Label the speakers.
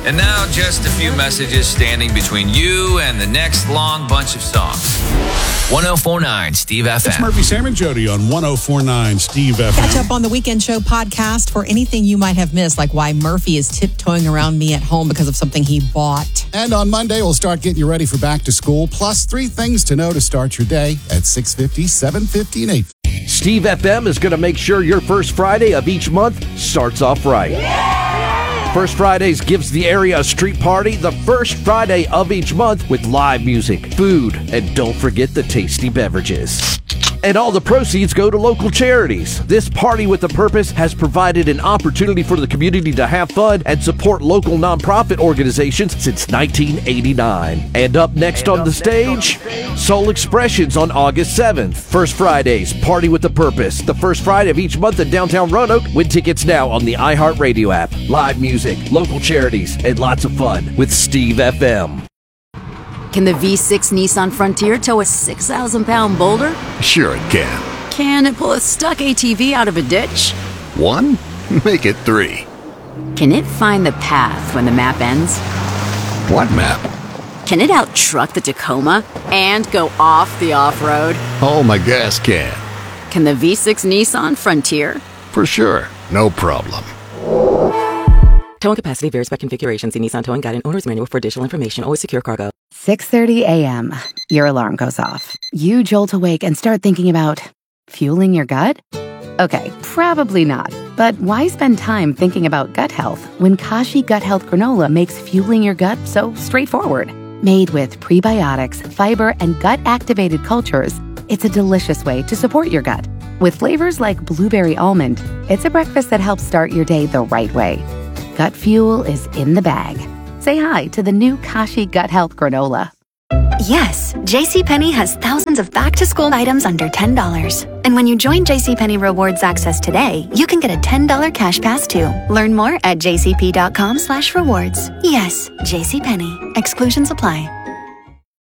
Speaker 1: And now, just a few messages standing between you and the next long bunch of songs. 104.9 Steve FM.
Speaker 2: It's Murphy, Sam, and Jody on 104.9 Steve FM.
Speaker 3: Catch up on the Weekend Show podcast for anything you might have missed, like why Murphy is tiptoeing around me at home because of something he bought.
Speaker 2: And on Monday, we'll start getting you ready for back to school, plus 3 things to know to start your day at 6:50, 7:50, and 8:50.
Speaker 4: Steve FM is going to make sure your first Friday of each month starts off right. First Fridays gives the area a street party the first Friday of each month with live music, food, and don't forget the tasty beverages. And all the proceeds go to local charities. This Party with a Purpose has provided an opportunity for the community to have fun and support local nonprofit organizations since 1989. And up next on the stage, Soul Expressions on August 7th. First Fridays, Party with a Purpose, the first Friday of each month in downtown Roanoke. Win tickets now on the iHeartRadio app. Live music, local charities, and lots of fun with Steve FM.
Speaker 5: Can the V6 Nissan Frontier tow a 6,000-pound boulder?
Speaker 6: Sure it can.
Speaker 5: Can it pull a stuck ATV out of a ditch?
Speaker 6: 1? Make it 3.
Speaker 5: Can it find the path when the map ends?
Speaker 6: What map?
Speaker 5: Can it out-truck the Tacoma and go off the off-road?
Speaker 6: Oh, my gas can.
Speaker 5: Can the V6 Nissan Frontier?
Speaker 6: For sure. No problem.
Speaker 7: Towing capacity varies by configuration. See Nissan Towing Guide and Owner's Manual for additional information. Always secure cargo.
Speaker 8: 6:30 a.m. Your alarm goes off. You jolt awake and start thinking about fueling your gut? Okay, probably not. But why spend time thinking about gut health when Kashi Gut Health Granola makes fueling your gut so straightforward? Made with prebiotics, fiber, and gut-activated cultures, it's a delicious way to support your gut. With flavors like blueberry almond, it's a breakfast that helps start your day the right way. Gut fuel is in the bag. Say hi to the new Kashi Gut Health Granola.
Speaker 9: Yes, JCPenney has thousands of back-to-school items under $10. And when you join JCPenney Rewards Access today, you can get a $10 cash pass too. Learn more at jcp.com/rewards. Yes, JCPenney. Exclusions apply.